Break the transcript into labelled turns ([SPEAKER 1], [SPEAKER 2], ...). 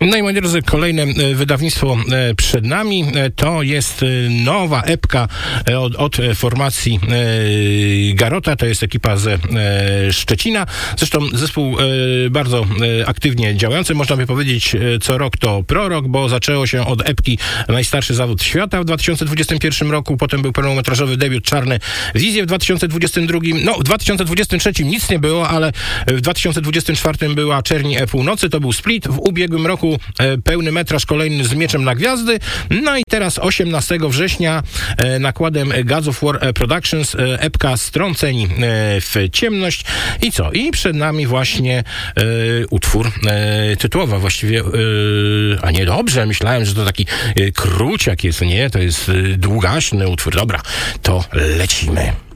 [SPEAKER 1] No i moi drodzy, kolejne wydawnictwo przed nami. To jest nowa epka od formacji Garota. To jest ekipa ze Szczecina. Zresztą zespół bardzo aktywnie działający. Można by powiedzieć, co rok to prorok, bo zaczęło się od epki Najstarszy Zawód Świata w 2021 roku. Potem był pełnometrażowy debiut Czarne Wizje w 2022. No, w 2023 nic nie było, ale w 2024 była Czerni Północy. To był Split. W ubiegłym roku pełny metraż kolejny z Mieczem na Gwiazdy. No i teraz 18 września nakładem Gods of War Productions epka Strąceni w ciemność. I co? I przed nami właśnie utwór tytułowy. Właściwie, a nie, dobrze, myślałem, że to taki króciak jest. Nie, to jest długaśny utwór. Dobra, to lecimy.